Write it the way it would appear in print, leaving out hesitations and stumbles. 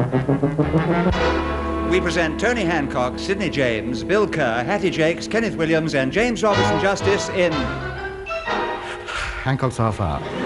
We present Tony Hancock, Sidney James, Bill Kerr, Hattie Jakes, Kenneth Williams and James Robertson Justice in Hancock's Half Hour.